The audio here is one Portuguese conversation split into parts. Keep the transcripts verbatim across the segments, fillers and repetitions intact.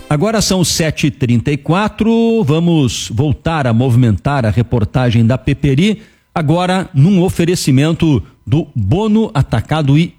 Agora são sete e trinta e quatro, vamos voltar a movimentar a reportagem da Peperi, agora num oferecimento do Bono Atacado e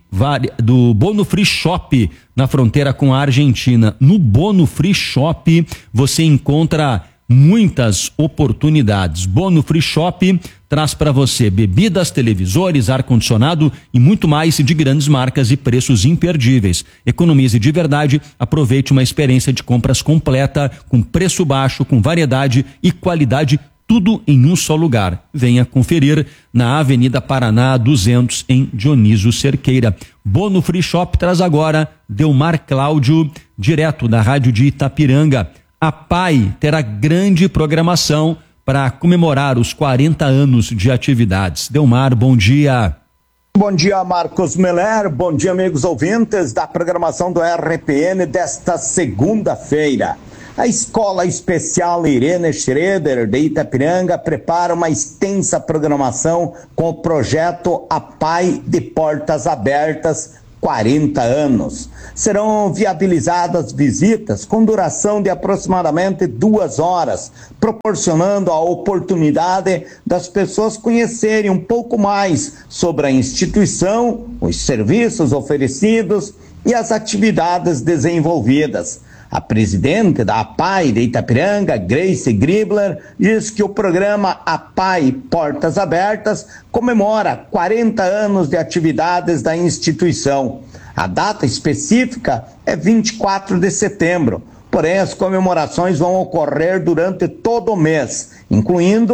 do Bono Free Shop na fronteira com a Argentina. No Bono Free Shop você encontra muitas oportunidades. Bono Free Shop traz para você bebidas, televisores, ar-condicionado e muito mais de grandes marcas e preços imperdíveis. Economize de verdade, aproveite uma experiência de compras completa, com preço baixo, com variedade e qualidade, tudo em um só lugar. Venha conferir na Avenida Paraná duzentos, em Dionísio Cerqueira. Bono Free Shop traz agora Delmar Cláudio, direto da Rádio de Itapiranga. A P A I terá grande programação para comemorar os quarenta anos de atividades. Delmar, bom dia. Bom dia, Marcos Meller. Bom dia, amigos ouvintes da programação do R P N desta segunda-feira. A Escola Especial Irene Schroeder de Itapiranga prepara uma extensa programação com o projeto A P A I de Portas Abertas, quarenta anos. Serão viabilizadas visitas com duração de aproximadamente duas horas, proporcionando a oportunidade das pessoas conhecerem um pouco mais sobre a instituição, os serviços oferecidos e as atividades desenvolvidas. A presidente da A P A I de Itapiranga, Grace Gribler, diz que o programa A P A I Portas Abertas comemora quarenta anos de atividades da instituição. A data específica é vinte e quatro de setembro, porém as comemorações vão ocorrer durante todo o mês, incluindo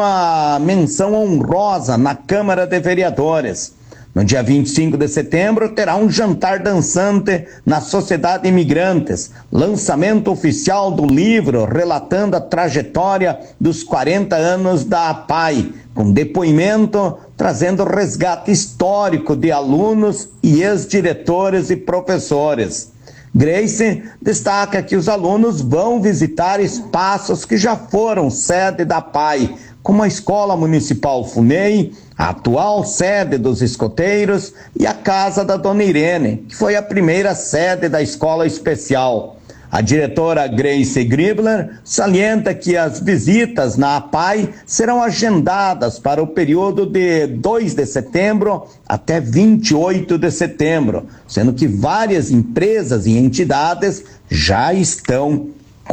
uma menção honrosa na Câmara de Vereadores. No dia vinte e cinco de setembro, terá um jantar dançante na Sociedade Imigrantes, lançamento oficial do livro relatando a trajetória dos quarenta anos da A P A I, com depoimento trazendo resgate histórico de alunos e ex-diretores e professores. Grace destaca que os alunos vão visitar espaços que já foram sede da A P A I, como a Escola Municipal FUNEI, a atual sede dos escoteiros e a Casa da Dona Irene, que foi a primeira sede da Escola Especial. A diretora Grace Gribler salienta que as visitas na A P A I serão agendadas para o período de dois de setembro até vinte e oito de setembro, sendo que várias empresas e entidades já estão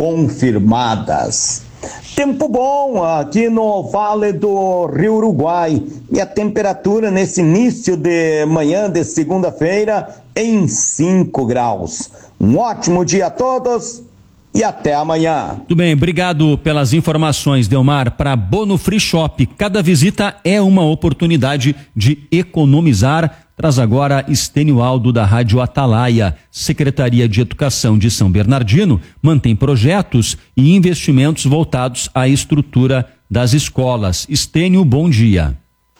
confirmadas. Tempo bom aqui no Vale do Rio Uruguai e a temperatura nesse início de manhã de segunda-feira em cinco graus. Um ótimo dia a todos e até amanhã. Tudo bem, obrigado pelas informações, Delmar. Para Bono Free Shop, cada visita é uma oportunidade de economizar. Traz agora Estênio Aldo da Rádio Atalaia. Secretaria de Educação de São Bernardino mantém projetos e investimentos voltados à estrutura das escolas. Estênio, bom dia.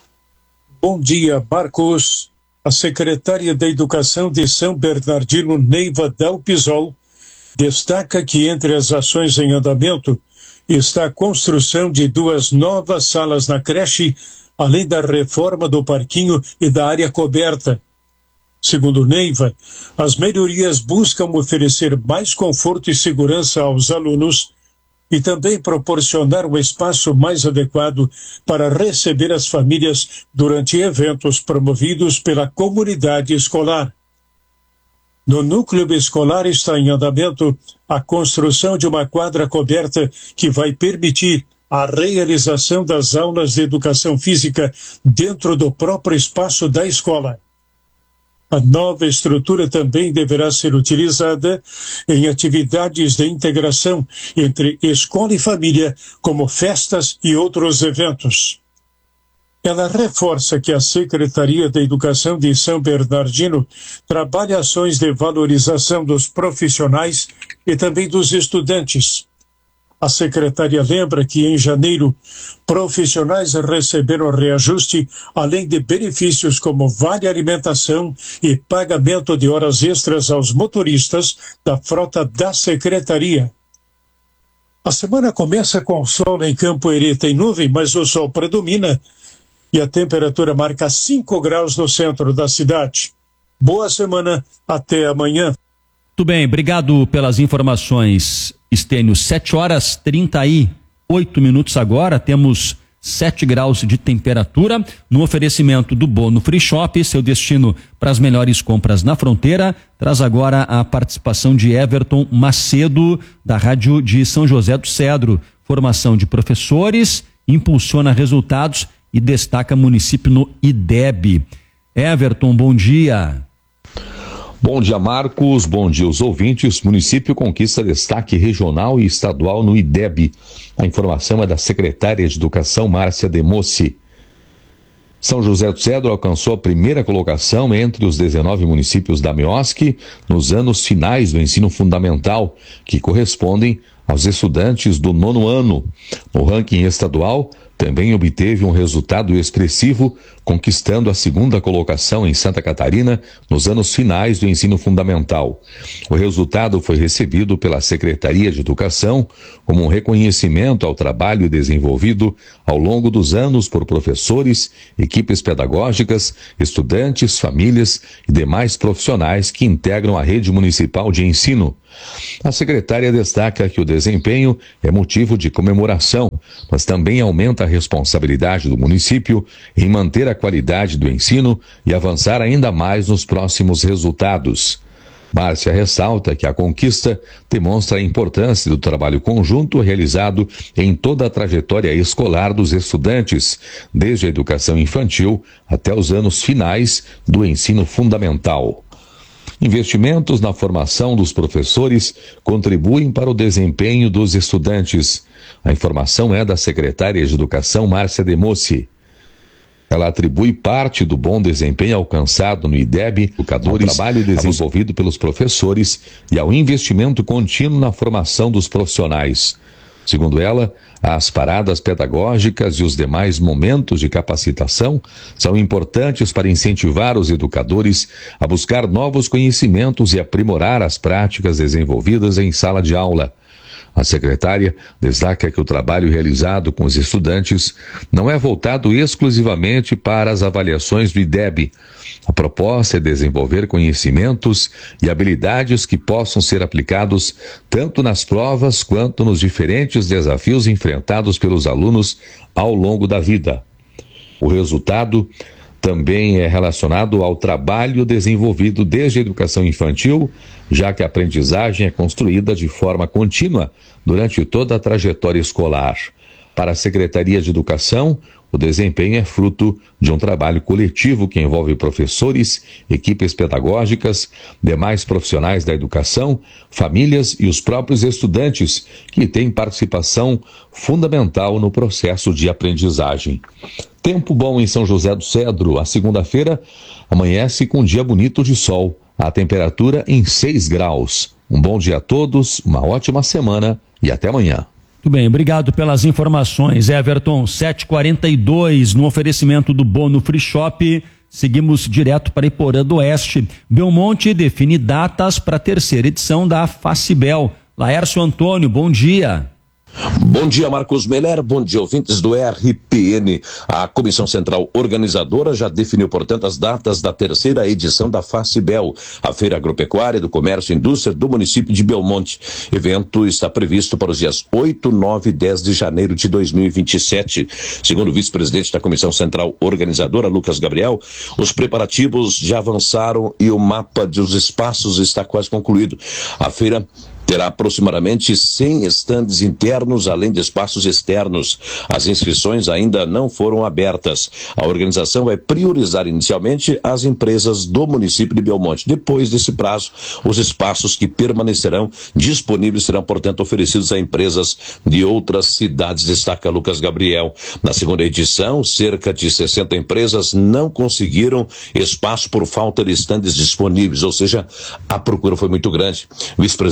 Bom dia, Marcos. A secretária da Educação de São Bernardino, Neiva Dalpisol, destaca que entre as ações em andamento está a construção de duas novas salas na creche, além da reforma do parquinho e da área coberta. Segundo Neiva, as melhorias buscam oferecer mais conforto e segurança aos alunos e também proporcionar um espaço mais adequado para receber as famílias durante eventos promovidos pela comunidade escolar. No núcleo escolar está em andamento a construção de uma quadra coberta que vai permitir a realização das aulas de educação física dentro do próprio espaço da escola. A nova estrutura também deverá ser utilizada em atividades de integração entre escola e família, como festas e outros eventos. Ela reforça que a Secretaria da Educação de São Bernardino trabalha ações de valorização dos profissionais e também dos estudantes. A secretária lembra que, em janeiro, profissionais receberam reajuste, além de benefícios como vale alimentação e pagamento de horas extras aos motoristas da frota da secretaria. A semana começa com sol em Campo Herê, tem nuvem, mas o sol predomina e a temperatura marca cinco graus no centro da cidade. Boa semana, até amanhã. Muito bem, obrigado pelas informações, Estênio. sete horas e trinta e oito minutos agora, temos sete graus de temperatura, no oferecimento do Bono Free Shop, seu destino para as melhores compras na fronteira. Traz agora a participação de Everton Macedo, da Rádio de São José do Cedro. Formação de professores, impulsiona resultados e destaca município no I D E B. Everton, bom dia. Bom dia, Marcos. Bom dia aos ouvintes. Município conquista destaque regional e estadual no I D E B. A informação é da secretária de Educação, Márcia Demossi. São José do Cedro alcançou a primeira colocação entre os dezenove municípios da MEOSC nos anos finais do ensino fundamental, que correspondem aos estudantes do nono ano. No ranking estadual, também obteve um resultado expressivo, conquistando a segunda colocação em Santa Catarina nos anos finais do ensino fundamental. O resultado foi recebido pela Secretaria de Educação como um reconhecimento ao trabalho desenvolvido ao longo dos anos por professores, equipes pedagógicas, estudantes, famílias e demais profissionais que integram a rede municipal de ensino. A secretária destaca que o desempenho é motivo de comemoração, mas também aumenta a responsabilidade do município em manter a qualidade do ensino e avançar ainda mais nos próximos resultados. Márcia ressalta que a conquista demonstra a importância do trabalho conjunto realizado em toda a trajetória escolar dos estudantes, desde a educação infantil até os anos finais do ensino fundamental. Investimentos na formação dos professores contribuem para o desempenho dos estudantes. A informação é da secretária de Educação, Márcia Demossi. Ela atribui parte do bom desempenho alcançado no I D E B, educadores, ao trabalho desenvolvido pelos professores e ao investimento contínuo na formação dos profissionais. Segundo ela, as paradas pedagógicas e os demais momentos de capacitação são importantes para incentivar os educadores a buscar novos conhecimentos e aprimorar as práticas desenvolvidas em sala de aula. A secretária destaca que o trabalho realizado com os estudantes não é voltado exclusivamente para as avaliações do I D E B. A proposta é desenvolver conhecimentos e habilidades que possam ser aplicados tanto nas provas quanto nos diferentes desafios enfrentados pelos alunos ao longo da vida. O resultado também é relacionado ao trabalho desenvolvido desde a educação infantil, já que a aprendizagem é construída de forma contínua durante toda a trajetória escolar. Para a Secretaria de Educação, o desempenho é fruto de um trabalho coletivo que envolve professores, equipes pedagógicas, demais profissionais da educação, famílias e os próprios estudantes, que têm participação fundamental no processo de aprendizagem. Tempo bom em São José do Cedro. A segunda-feira amanhece com um dia bonito de sol. A temperatura em seis graus. Um bom dia a todos, uma ótima semana e até amanhã. Muito bem, obrigado pelas informações, Everton. sete e quarenta e dois, no oferecimento do Bono Free Shop. Seguimos direto para Iporã do Oeste. Belmonte define datas para a terceira edição da Facibel. Laércio Antônio, bom dia. Bom dia, Marcos Meller, bom dia, ouvintes do R P N. A Comissão Central Organizadora já definiu, portanto, as datas da terceira edição da Facibel, a Feira Agropecuária do Comércio e Indústria do município de Belmonte. O evento está previsto para os dias oito, nove e dez de janeiro de dois mil e vinte e sete. Segundo o vice-presidente da Comissão Central Organizadora, Lucas Gabriel, os preparativos já avançaram e o mapa dos espaços está quase concluído. A feira terá aproximadamente cem estandes internos, além de espaços externos. As inscrições ainda não foram abertas. A organização vai priorizar inicialmente as empresas do município de Belmonte. Depois desse prazo, os espaços que permanecerão disponíveis serão, portanto, oferecidos a empresas de outras cidades, destaca Lucas Gabriel. Na segunda edição, cerca de sessenta empresas não conseguiram espaço por falta de estandes disponíveis, ou seja, a procura foi muito grande. O vice-presidente da Comissão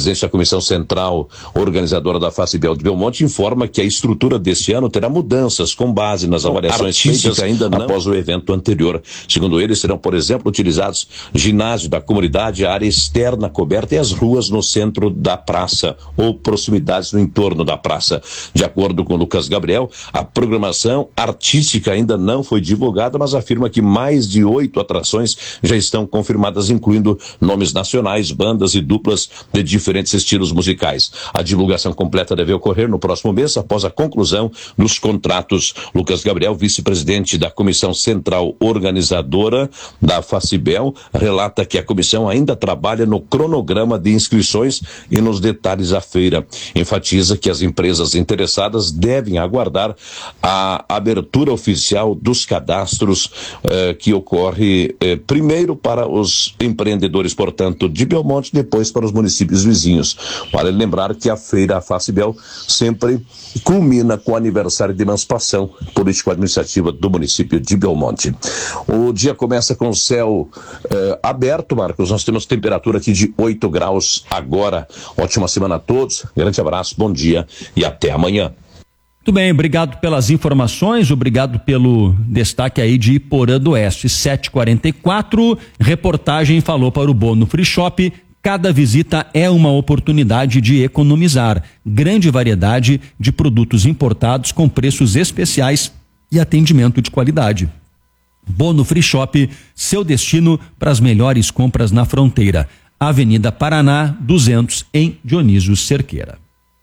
Comissão Central Organizadora da Facibel de Belmonte informa que a estrutura deste ano terá mudanças com base nas avaliações feitas ainda não após o evento anterior. Segundo eles, serão, por exemplo, utilizados ginásio da comunidade, a área externa coberta e as ruas no centro da praça ou proximidades no entorno da praça. De acordo com Lucas Gabriel, a programação artística ainda não foi divulgada, mas afirma que mais de oito atrações já estão confirmadas, incluindo nomes nacionais, bandas e duplas de diferentes estilos musicais. A divulgação completa deve ocorrer no próximo mês, após a conclusão dos contratos. Lucas Gabriel, vice-presidente da Comissão Central Organizadora da Facibel, relata que a comissão ainda trabalha no cronograma de inscrições e nos detalhes da feira. Enfatiza que as empresas interessadas devem aguardar a abertura oficial dos cadastros eh, que ocorre eh, primeiro para os empreendedores, portanto, de Belmonte, depois para os municípios vizinhos. Vale lembrar que a feira Facibel sempre culmina com o aniversário de emancipação político-administrativa do município de Belmonte. O dia começa com o céu eh, aberto, Marcos. Nós temos temperatura aqui de oito graus agora. Ótima semana a todos. Grande abraço, bom dia e até amanhã. Muito bem, obrigado pelas informações, obrigado pelo destaque aí de Iporã do Oeste. sete e quarenta e quatro, reportagem falou para o Bono Free Shop. Cada visita é uma oportunidade de economizar. Grande variedade de produtos importados com preços especiais e atendimento de qualidade. Bono Free Shop, seu destino para as melhores compras na fronteira. Avenida Paraná, duzentos, em Dionísio Cerqueira.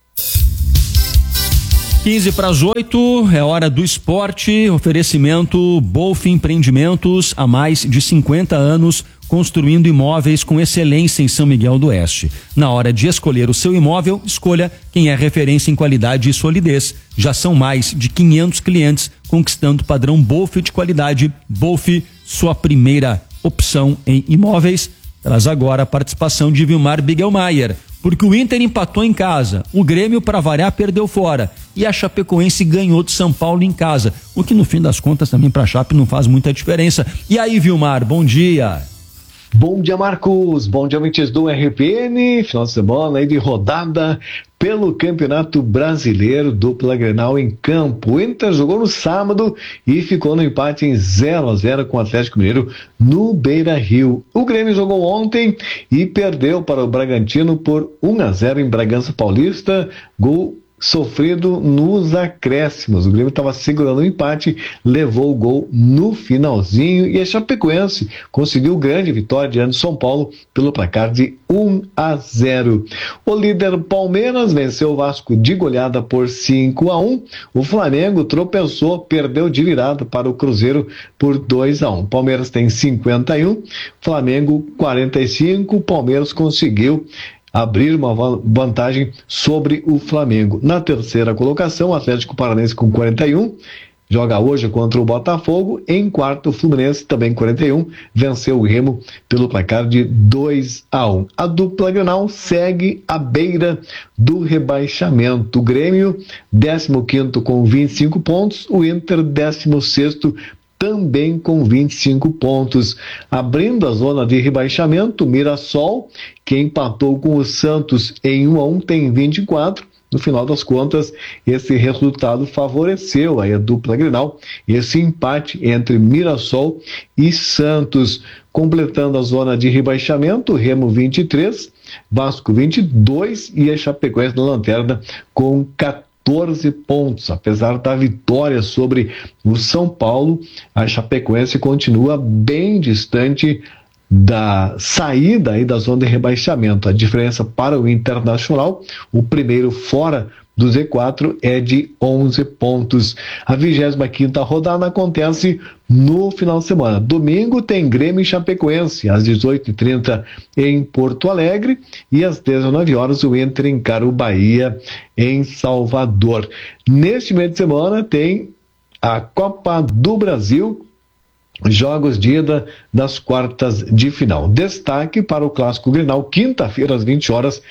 quinze para as oito, é hora do esporte. Oferecimento Bolf Empreendimentos, há mais de cinquenta anos, construindo imóveis com excelência em São Miguel do Oeste. Na hora de escolher o seu imóvel, escolha quem é referência em qualidade e solidez. Já são mais de quinhentos clientes conquistando o padrão Bolf de qualidade. Bolf, sua primeira opção em imóveis. Traz agora a participação de Vilmar Bigelmaier, porque o Inter empatou em casa, o Grêmio, para variar, perdeu fora, e a Chapecoense ganhou de São Paulo em casa, o que no fim das contas também para a Chape não faz muita diferença. E aí, Vilmar, bom dia. Bom dia, Marcos, bom dia, ouvintes do R P N, final de semana aí de rodada pelo Campeonato Brasileiro, dupla Grenal em campo. O Inter jogou no sábado e ficou no empate em zero a zero com o Atlético Mineiro no Beira-Rio. O Grêmio jogou ontem e perdeu para o Bragantino por um a zero em Bragança Paulista, gol sofrido nos acréscimos. O Grêmio estava segurando o empate, levou o gol no finalzinho e a Chapecoense conseguiu grande vitória diante de São Paulo pelo placar de um a zero. O líder Palmeiras venceu o Vasco de goleada por cinco a um. O Flamengo tropeçou, perdeu de virada para o Cruzeiro por dois a um. Palmeiras tem cinquenta e um, Flamengo quarenta e cinco. O Palmeiras conseguiu abrir uma vantagem sobre o Flamengo. Na terceira colocação, o Atlético Paranaense com quarenta e um, joga hoje contra o Botafogo. Em quarto, o Fluminense também quarenta e um, venceu o Remo pelo placar de dois a um. A dupla Grenal segue à beira do rebaixamento. O Grêmio, décimo quinto com vinte e cinco pontos, o Inter, décimo sexto também com vinte e cinco pontos. Abrindo a zona de rebaixamento, o Mirassol, que empatou com o Santos em um a um, tem vinte e quatro. No final das contas, esse resultado favoreceu aí a dupla Grenal, esse empate entre Mirassol e Santos. Completando a zona de rebaixamento, Remo vinte e três, Vasco vinte e dois e a Chapecoense na lanterna com quatorze pontos. Apesar da vitória sobre o São Paulo, a Chapecoense continua bem distante da saída aí da zona de rebaixamento. A diferença para o Internacional, o primeiro fora do Z quatro, é de onze pontos. A vigésima quinta rodada acontece no final de semana. Domingo tem Grêmio e Chapecoense, às dezoito e trinta em Porto Alegre, e às dezenove horas o Inter encara o Bahia em Salvador. Neste meio de semana tem a Copa do Brasil, jogos de ida das quartas de final. Destaque para o Clássico Grenal, quinta-feira às vinte horas,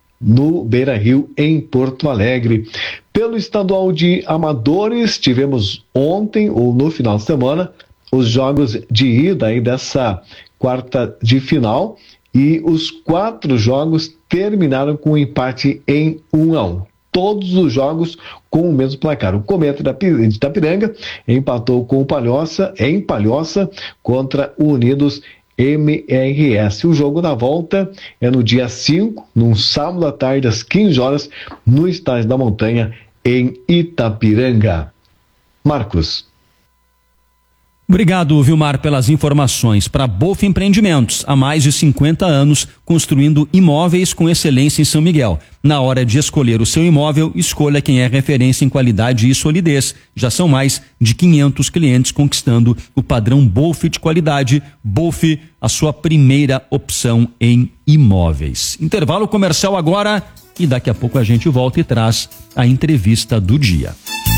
no Beira-Rio, em Porto Alegre. Pelo estadual de amadores, tivemos ontem, ou no final de semana, os jogos de ida aí dessa quarta de final, e os quatro jogos terminaram com um empate em um a um. Todos os jogos com o mesmo placar. O Cometa de Itapiranga empatou com o Palhoça, em Palhoça, contra o Unidos M R S. O jogo da volta é no dia cinco, num sábado à tarde, às quinze horas, no Estádio da Montanha, em Itapiranga. Marcos. Obrigado, Vilmar, pelas informações. Para Bolf Empreendimentos, há mais de cinquenta anos, construindo imóveis com excelência em São Miguel. Na hora de escolher o seu imóvel, escolha quem é referência em qualidade e solidez. Já são mais de quinhentos clientes conquistando o padrão Bolf de qualidade. Bolf, a sua primeira opção em imóveis. Intervalo comercial agora e daqui a pouco a gente volta e traz a entrevista do dia.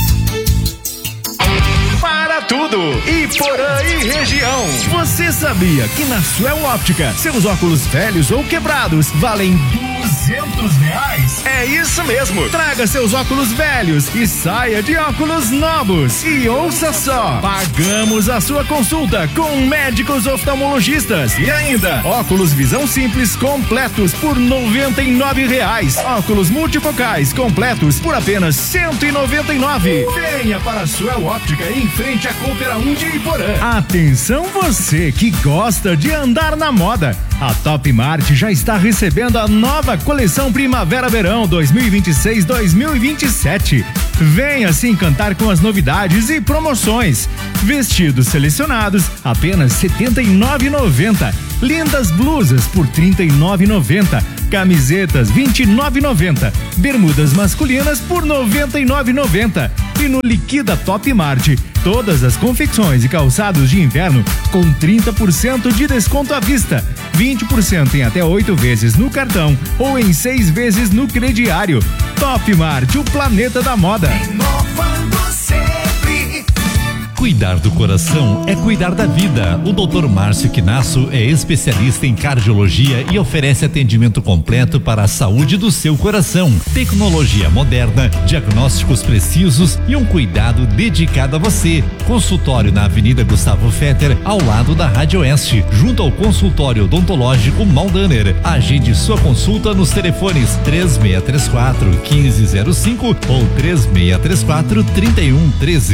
Tudo, Iporã e região. Você sabia que na Suel Óptica, seus óculos velhos ou quebrados valem duzentos reais? É isso mesmo. Traga seus óculos velhos e saia de óculos novos. E ouça só, pagamos a sua consulta com médicos oftalmologistas. E ainda, óculos visão simples completos por noventa e nove reais. Óculos multifocais completos por apenas cento e noventa e nove. Venha para a Suel Óptica em frente a Coopera um de Iporã. Atenção você que gosta de andar na moda. A Top Mart já está recebendo a nova coleção Primavera-Verão dois mil e vinte e seis dois mil e vinte e sete. Venha se encantar com as novidades e promoções. Vestidos selecionados apenas setenta e nove reais e noventa centavos. Lindas blusas por trinta e nove reais e noventa centavos. Camisetas vinte e nove reais e noventa centavos. Bermudas masculinas por noventa e nove reais e noventa centavos. E no Liquida Top Mart, todas as confecções e calçados de inverno com trinta por cento de desconto à vista, vinte por cento em até oito vezes no cartão ou em seis vezes no crediário. Top Mart, o planeta da moda. Inovando sempre. Cuidar do coração é cuidar da vida. O doutor Márcio Quinasso é especialista em cardiologia e oferece atendimento completo para a saúde do seu coração. Tecnologia moderna, diagnósticos precisos e um cuidado dedicado a você. Consultório na Avenida Gustavo Fetter, ao lado da Rádio Oeste, junto ao consultório odontológico Maldaner. Agende sua consulta nos telefones três seis três quatro, um cinco zero cinco ou três seis três quatro, três um um três.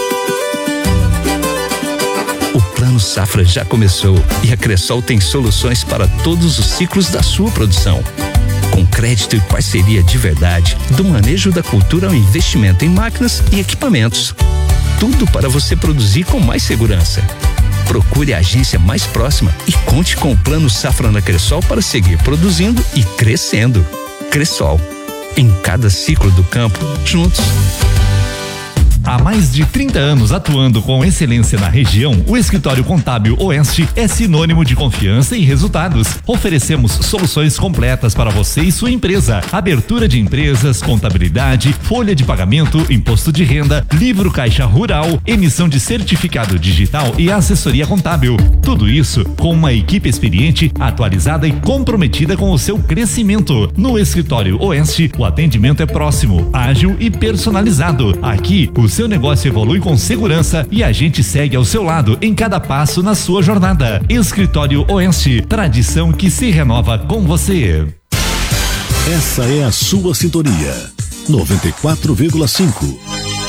O Plano Safra já começou e a Cressol tem soluções para todos os ciclos da sua produção. Com crédito e parceria de verdade, do manejo da cultura ao investimento em máquinas e equipamentos. Tudo para você produzir com mais segurança. Procure a agência mais próxima e conte com o Plano Safra na Cressol para seguir produzindo e crescendo. Cressol, em cada ciclo do campo, juntos. Há mais de trinta anos atuando com excelência na região, o Escritório Contábil Oeste é sinônimo de confiança e resultados. Oferecemos soluções completas para você e sua empresa. Abertura de empresas, contabilidade, folha de pagamento, imposto de renda, livro caixa rural, emissão de certificado digital e assessoria contábil. Tudo isso com uma equipe experiente, atualizada e comprometida com o seu crescimento. No Escritório Oeste, o atendimento é próximo, ágil e personalizado. Aqui, o seu negócio evolui com segurança e a gente segue ao seu lado em cada passo na sua jornada. Escritório Oeste, tradição que se renova com você. Essa é a sua sintonia, noventa e quatro vírgula cinco.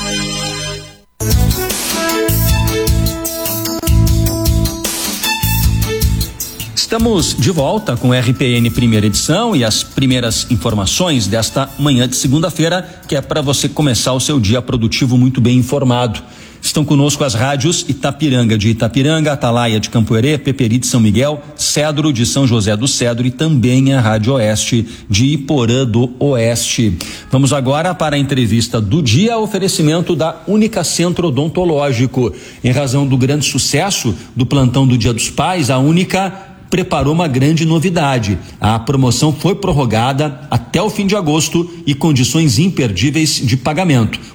Estamos de volta com o R P N primeira edição e as primeiras informações desta manhã de segunda-feira, que é para você começar o seu dia produtivo muito bem informado. Estão conosco as rádios Itapiranga de Itapiranga, Atalaia de Campoerê, Peperi de São Miguel, Cedro de São José do Cedro e também a Rádio Oeste de Iporã do Oeste. Vamos agora para a entrevista do dia, oferecimento da Única Centro Odontológico. Em razão do grande sucesso do plantão do Dia dos Pais, a Única preparou uma grande novidade. A promoção foi prorrogada até o fim de agosto e condições imperdíveis de pagamento.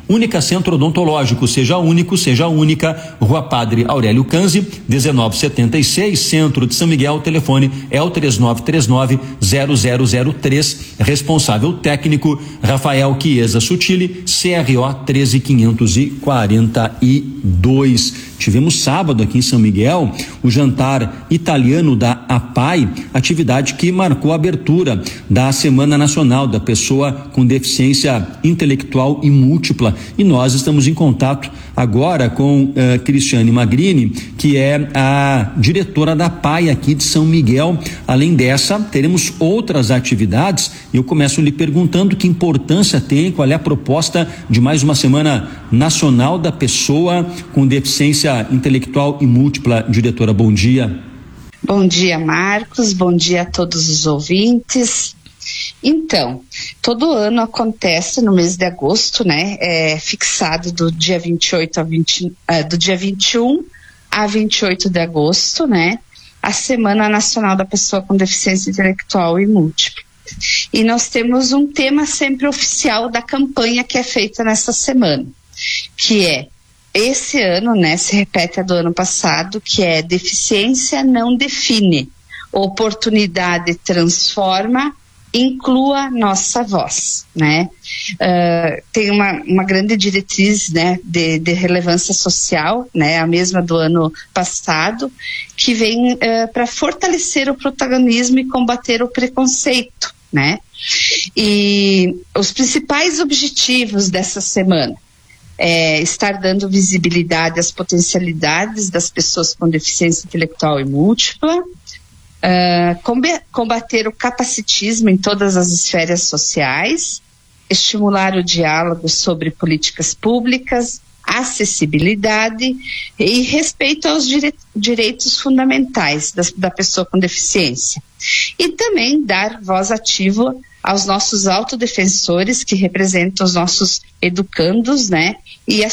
Única Centro Odontológico, seja único, seja única, Rua Padre Aurélio Canzi, dezenove setenta e seis, Centro de São Miguel, telefone é o três nove três nove, zero zero zero três, responsável técnico Rafael Chiesa Sutili, C R O treze quinhentos e quarenta e dois. Tivemos sábado aqui em São Miguel o jantar italiano da APAI, atividade que marcou a abertura da Semana Nacional da Pessoa com Deficiência Intelectual e Múltipla. E nós estamos em contato agora com uh, Cristiane Magrini, que é a diretora da APAI aqui de São Miguel. Além dessa, teremos outras atividades. Eu começo lhe perguntando que importância tem, qual é a proposta de mais uma Semana Nacional da Pessoa com Deficiência Intelectual e Múltipla. Diretora, bom dia. Bom dia, Marcos, bom dia a todos os ouvintes. Então, todo ano acontece no mês de agosto, né, é fixado do dia vinte e oito a vinte, uh, do dia vinte e um a vinte e oito de agosto, né, a Semana Nacional da Pessoa com Deficiência Intelectual e Múltipla. E nós temos um tema sempre oficial da campanha que é feita nessa semana, que é, esse ano, né, se repete a do ano passado, que é deficiência não define, oportunidade transforma, inclua nossa voz, né? Uh, tem uma, uma grande diretriz, né, de, de relevância social, né, a mesma do ano passado, que vem uh, para fortalecer o protagonismo e combater o preconceito, né? E os principais objetivos dessa semana é estar dando visibilidade às potencialidades das pessoas com deficiência intelectual e múltipla, Uh, combater o capacitismo em todas as esferas sociais, estimular o diálogo sobre políticas públicas, acessibilidade e respeito aos dire- direitos fundamentais das, da pessoa com deficiência. E também dar voz ativa aos nossos autodefensores, que representam os nossos educandos, né, e a